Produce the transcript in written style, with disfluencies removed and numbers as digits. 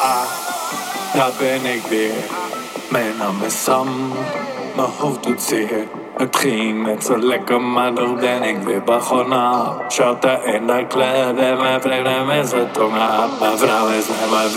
daar ben ik weer. Mijn naam is Sam, mijn hoofd doet zeer. Het ging net zo lekker, maar toch ben ik weer begonnen. Shotten in de club en mijn vrienden met z'n tongen. Mijn vrouw is bij mijn